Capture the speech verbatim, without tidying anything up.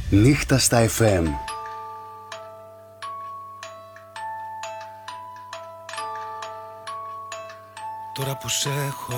Νύχτα στα εφ εμ. Τώρα που σε έχω